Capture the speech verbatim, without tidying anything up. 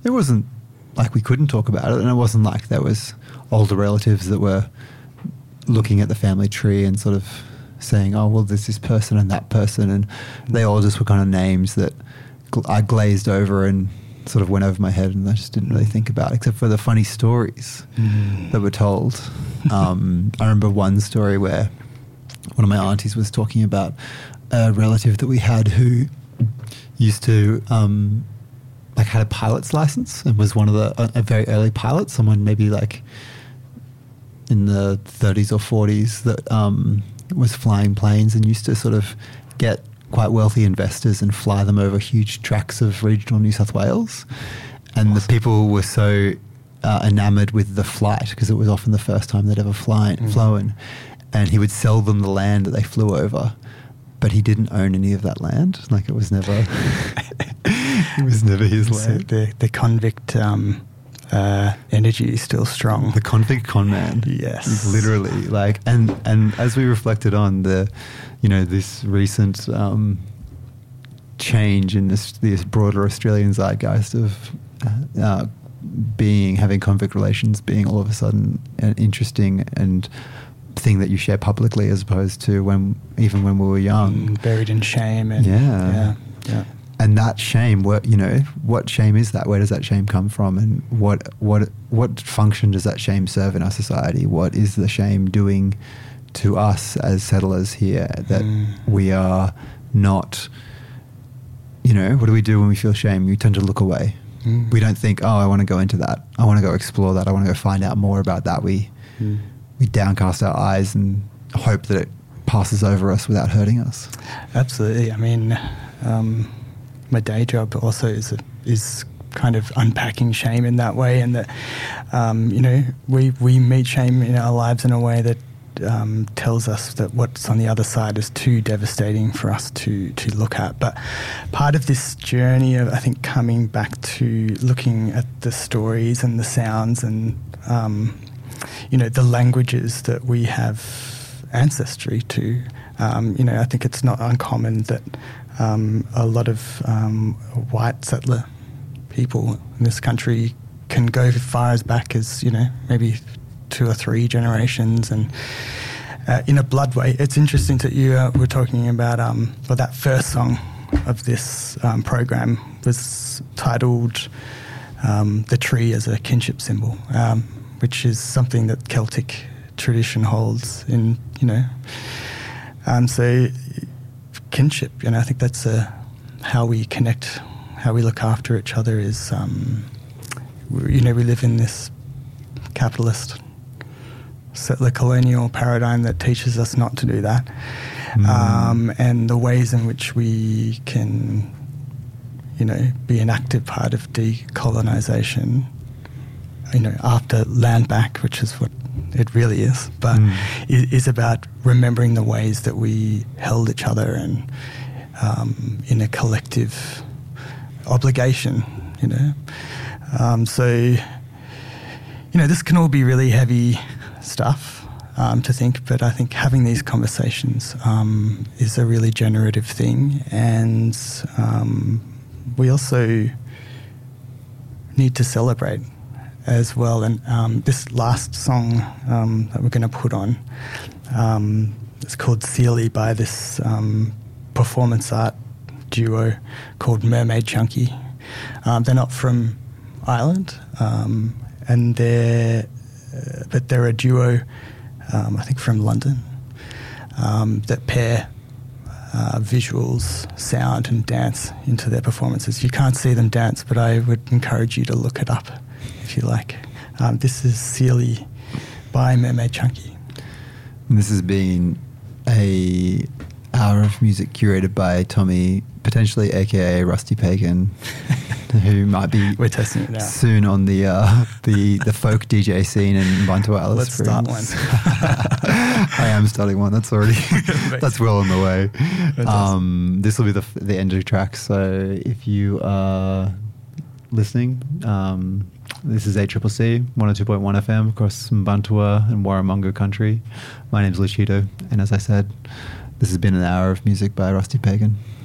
it wasn't like we couldn't talk about it, and it wasn't like there was older relatives that were looking at the family tree and sort of saying, oh, well, there's this person and that person, and they all just were kind of names that gl- I glazed over and sort of went over my head, and I just didn't really think about, except for the funny stories mm. that were told. Um, I remember one story where one of my aunties was talking about a relative that we had who used to, um, like had a pilot's license and was one of the, a, a very early pilot, someone maybe like in the thirties or forties that um, was flying planes and used to sort of get quite wealthy investors and fly them over huge tracts of regional New South Wales. And awesome. The people were so uh, enamored with the flight, because it was often the first time they'd ever fly, mm. flown. And he would sell them the land that they flew over, but he didn't own any of that land. Like it was never, it was never his so land. The, the convict um, uh, energy is still strong. The convict con man. Yes. Literally. Like, and, and as we reflected on the, you know, this recent um, change in this, this broader Australian zeitgeist of uh, being, having convict relations being all of a sudden an interesting and thing that you share publicly, as opposed to when, even when we were young. Mm, buried in shame. And, yeah. Yeah. Yeah. And that shame, what, you know, what shame is that? Where does that shame come from? And what, what, what function does that shame serve in our society? What is the shame doing to us as settlers here, that mm. we are not, you know, what do we do when we feel shame? We tend to look away. Mm. We don't think, oh, I want to go into that. I want to go explore that. I want to go find out more about that. We, mm. we downcast our eyes and hope that it passes over us without hurting us. Absolutely. I mean, um, my day job also is a, is kind of unpacking shame in that way, and that, um, you know, we, we meet shame in our lives in a way that Um, tells us that what's on the other side is too devastating for us to to look at. But part of this journey of, I think, coming back to looking at the stories and the sounds and, um, you know, the languages that we have ancestry to, um, you know, I think it's not uncommon that um, a lot of um, white settler people in this country can go as far as back as, you know, maybe two or three generations, and uh, in a blood way. It's interesting that you uh, were talking about, um, well, that first song of this um, program was titled um, The Tree as a Kinship Symbol, um, which is something that Celtic tradition holds in, you know. Um, so kinship, you know, I think that's uh, how we connect, how we look after each other is, um, you know, we live in this capitalist settler colonial paradigm that teaches us not to do that. Mm. Um, and the ways in which we can, you know, be an active part of decolonisation, you know, after land back, which is what it really is, but mm. it is about remembering the ways that we held each other and um, in a collective obligation, you know. Um, so, you know, this can all be really heavy stuff um, to think, but I think having these conversations um, is a really generative thing, and um, we also need to celebrate as well. And um, this last song um, that we're going to put on, um, it's called Sealy by this um, performance art duo called Mermaid Chunky. Um, they're not from Ireland, um, and they're Uh, but they're a duo, um, I think from London, um, that pair uh, visuals, sound and dance into their performances. You can't see them dance, but I would encourage you to look it up if you like. Um, this is Sealy by Mermaid Chunky. And this has been a hour of music curated by Tommy, potentially A K A Rusty Pagan, who might be We're testing it now. soon on the uh, the the folk D J scene in Bantu Alice. Let's start one. I am starting one. That's already that's well on the way. Um, this will be the the end of the track. So if you are listening, um, this is A C C C one oh two point one F M across Mbantua and Warramunga country. My name's Luchito, and as I said, this has been an hour of music by Rusty Pagan.